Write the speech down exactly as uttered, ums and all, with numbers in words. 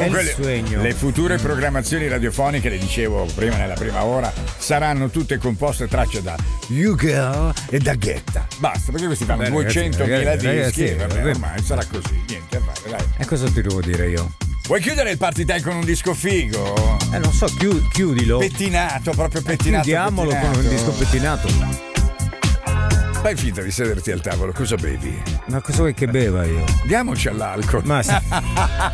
Comunque il le, sueño. le future programmazioni radiofoniche, le dicevo prima nella prima ora, saranno tutte composte tracce da U-Girl e da Guetta. Basta, perché questi fanno Vabbè, duecentomila ragazzi, dischi ragazzi, e vabbè, vabbè. ormai sarà così, niente a fare, dai. E cosa ti devo dire io? Vuoi chiudere il Party Time con un disco figo? Eh, non so, chiu- chiudilo. Pettinato, proprio pettinato. Chiudiamolo pettinato. con un disco pettinato. Fai finta di sederti al tavolo, cosa bevi? Ma cosa vuoi che beva io? Diamoci all'alcol. Ma sì.